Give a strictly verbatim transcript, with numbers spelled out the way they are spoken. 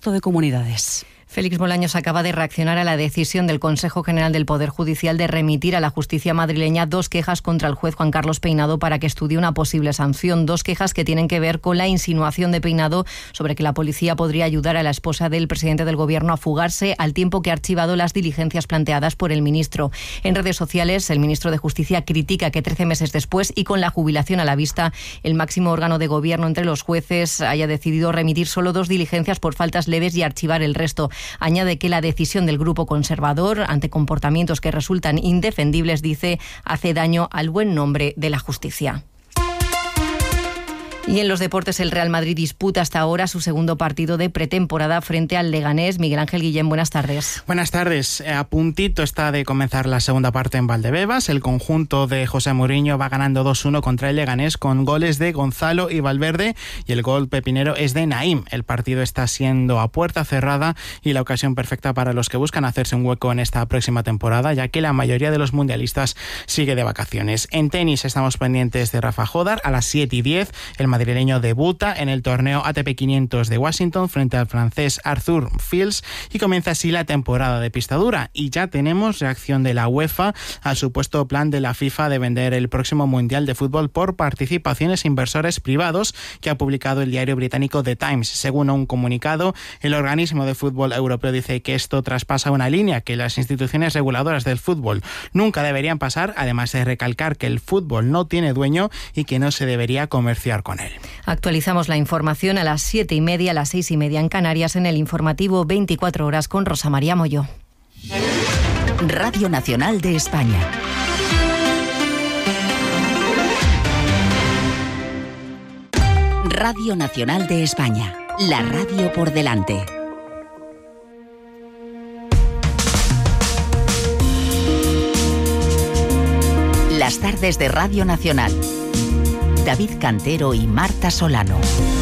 resto de comunidades. Félix Bolaños acaba de reaccionar a la decisión del Consejo General del Poder Judicial de remitir a la justicia madrileña dos quejas contra el juez Juan Carlos Peinado para que estudie una posible sanción. Dos quejas que tienen que ver con la insinuación de Peinado sobre que la policía podría ayudar a la esposa del presidente del Gobierno a fugarse al tiempo que ha archivado las diligencias planteadas por el ministro. En redes sociales, el ministro de Justicia critica que trece meses después y con la jubilación a la vista, el máximo órgano de gobierno entre los jueces haya decidido remitir solo dos diligencias por faltas leves y archivar el resto. Añade que la decisión del grupo conservador, ante comportamientos que resultan indefendibles, dice, hace daño al buen nombre de la justicia. Y en los deportes, el Real Madrid disputa hasta ahora su segundo partido de pretemporada frente al Leganés. Miguel Ángel Guillén, buenas tardes. Buenas tardes. A puntito está de comenzar la segunda parte en Valdebebas. El conjunto de José Mourinho va ganando dos uno contra el Leganés con goles de Gonzalo y Valverde, y el gol pepinero es de Naim. El partido está siendo a puerta cerrada y la ocasión perfecta para los que buscan hacerse un hueco en esta próxima temporada, ya que la mayoría de los mundialistas sigue de vacaciones. En tenis estamos pendientes de Rafa Jodar. A las siete y diez el madrileño debuta en el torneo A T P quinientos de Washington frente al francés Arthur Fils y comienza así la temporada de pista dura. Y ya tenemos reacción de la UEFA al supuesto plan de la FIFA de vender el próximo Mundial de Fútbol por participaciones e inversores privados que ha publicado el diario británico The Times. Según un comunicado, el organismo de fútbol europeo dice que esto traspasa una línea que las instituciones reguladoras del fútbol nunca deberían pasar, además de recalcar que el fútbol no tiene dueño y que no se debería comerciar con él. Actualizamos la información a las siete y media, a las seis y media en Canarias, en el informativo veinticuatro horas con Rosa María Moyo. Radio Nacional de España. Radio Nacional de España. La radio por delante. Las tardes de Radio Nacional. David Cantero y Marta Solano.